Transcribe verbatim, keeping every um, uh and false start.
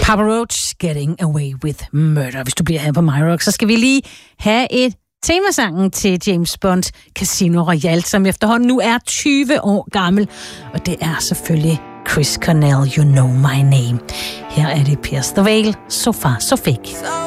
Papa Roach, Getting Away with Murder. Hvis du bliver her på MyRock, så skal vi lige have et temasangen til James Bond Casino Royale, som efterhånden nu er tyve år gammel. Og det er selvfølgelig Chris Cornell, You Know My Name. Her er det Pierce the Veil, So Far So Fake.